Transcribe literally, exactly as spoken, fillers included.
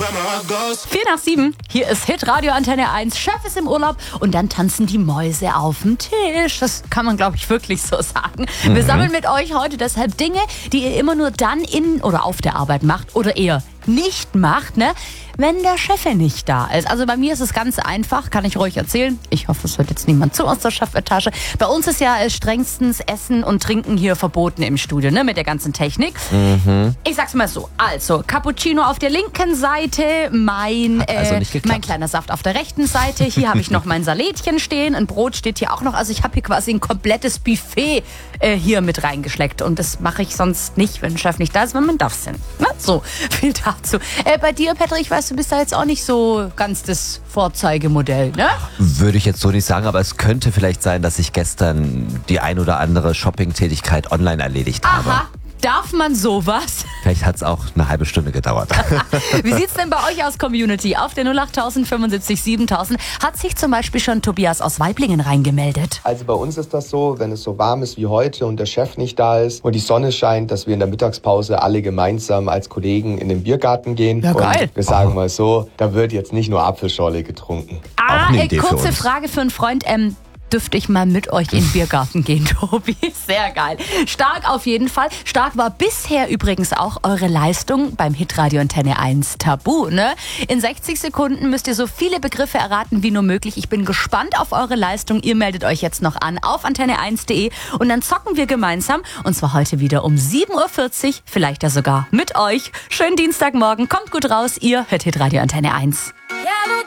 Vier nach sieben, hier ist Hit Radio Antenne eins, Chef ist im Urlaub und dann tanzen die Mäuse auf dem Tisch. Das kann man, glaube ich, wirklich so sagen. Mhm. Wir sammeln mit euch heute deshalb Dinge, die ihr immer nur dann in oder auf der Arbeit macht oder eher nicht macht, ne? Wenn der Chef nicht da ist. Also bei mir ist es ganz einfach, kann ich ruhig erzählen. Ich hoffe, es hört jetzt niemand zu aus der Chefetage. Bei uns ist ja äh, strengstens Essen und Trinken hier verboten im Studio, ne, mit der ganzen Technik. Mhm. Ich sag's mal so, also Cappuccino auf der linken Seite, mein, also äh, mein kleiner Saft auf der rechten Seite. Hier habe ich noch mein Salätchen stehen, ein Brot steht hier auch noch. Also ich habe hier quasi ein komplettes Buffet äh, hier mit reingeschleckt. Und das mache ich sonst nicht, wenn der Chef nicht da ist, weil man darf es ja nicht. Ne? So, viel dazu. Äh, bei dir, Patrick, ich weiß, du bist da jetzt auch nicht so ganz das Vorzeigemodell, ne? Würde ich jetzt so nicht sagen, aber es könnte vielleicht sein, dass ich gestern die ein oder andere Shopping-Tätigkeit online erledigt habe. Aha. Darf man sowas? Vielleicht hat es auch eine halbe Stunde gedauert. Wie sieht's denn bei euch aus, Community? Auf der null acht fünfundsiebzig siebentausend hat sich zum Beispiel schon Tobias aus Waiblingen reingemeldet. Also bei uns ist das so, wenn es so warm ist wie heute und der Chef nicht da ist und die Sonne scheint, dass wir in der Mittagspause alle gemeinsam als Kollegen in den Biergarten gehen. Ja, geil. Und wir sagen mal so, da wird jetzt nicht nur Apfelschorle getrunken. Ah, äh, kurze Frage für einen Freund. Ähm, dürfte ich mal mit euch in den Biergarten gehen, Tobi? Sehr geil. Stark auf jeden Fall. Stark war bisher übrigens auch eure Leistung beim Hitradio Antenne eins Tabu, ne? In sechzig Sekunden müsst ihr so viele Begriffe erraten wie nur möglich. Ich bin gespannt auf eure Leistung. Ihr meldet euch jetzt noch an auf antenne eins punkt de und dann zocken wir gemeinsam. Und zwar heute wieder um sieben Uhr vierzig, vielleicht ja sogar mit euch. Schönen Dienstagmorgen, kommt gut raus. Ihr hört Hitradio Antenne eins. Yeah,